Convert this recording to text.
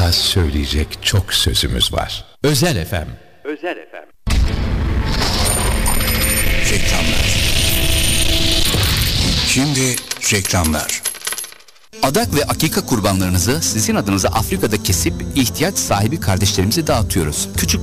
Daha söyleyecek çok sözümüz var. Özel FM. Özel FM. Reklamlar. Şimdi reklamlar. Adak ve akika kurbanlarınızı sizin adınıza Afrika'da kesip ihtiyaç sahibi kardeşlerimize dağıtıyoruz. Küçük